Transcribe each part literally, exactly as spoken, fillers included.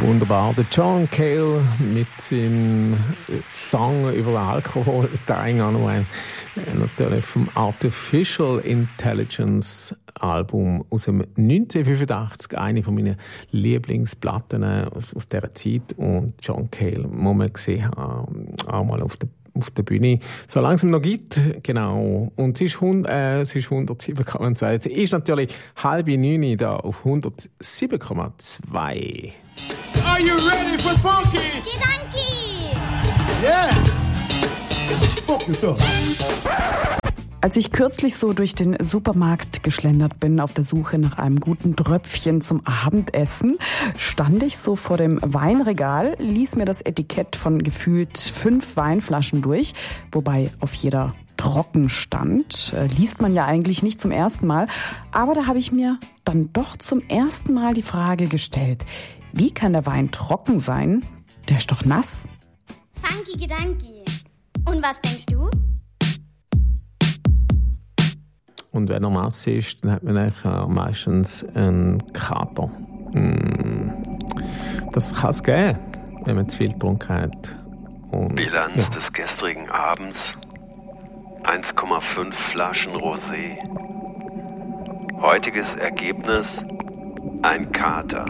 Wunderbar. Der John Cale mit seinem Song über Alkohol, Dying on a Wine, natürlich vom Artificial Intelligence Album aus dem neunzehnhundertfünfundachtzig, eine von meinen Lieblingsplatten aus, aus dieser Zeit. Und John Cale, muss man gesehen haben, auch mal auf der auf der Bühne, so langsam noch gibt, genau. Und sie ist, hund, äh, sie ist hundertsieben Komma zwei. Sie ist natürlich halb neun da auf hundertsieben Komma zwei. Are you ready for funky? Gedanki! Yeah! Fuck you, dog. Als ich kürzlich so durch den Supermarkt geschlendert bin, auf der Suche nach einem guten Tröpfchen zum Abendessen, stand ich so vor dem Weinregal, ließ mir das Etikett von gefühlt fünf Weinflaschen durch, wobei auf jeder trocken stand. Äh, liest man ja eigentlich nicht zum ersten Mal, aber da habe ich mir dann doch zum ersten Mal die Frage gestellt, wie kann der Wein trocken sein? Der ist doch nass. Funky Gedanki. Und was denkst du? Und wenn er nass ist, dann hat man eigentlich meistens einen Kater. Das kann es geben, wenn man zu viel getrunken hat. Und, Bilanz ja. des gestrigen Abends: eins Komma fünf Flaschen Rosé. Heutiges Ergebnis: ein Kater.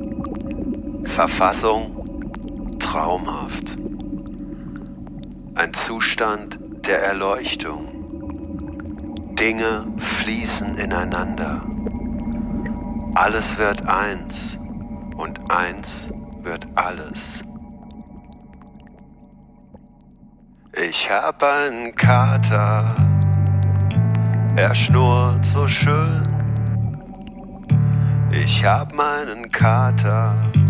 Verfassung: traumhaft. Ein Zustand der Erleuchtung. Dinge fließen ineinander. Alles wird eins und eins wird alles. Ich hab einen Kater, er schnurrt so schön. Ich hab meinen Kater,